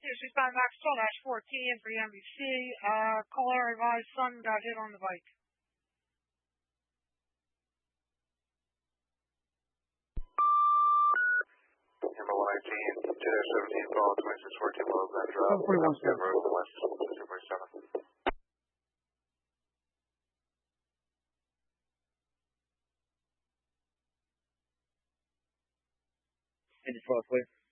Yes, he's by Max Dash 14 for the NBC. Caller advised son got hit on the bike. Number 119, 2-17, call 2614 below that drop. 41 Road west, 247. Engine 12, please.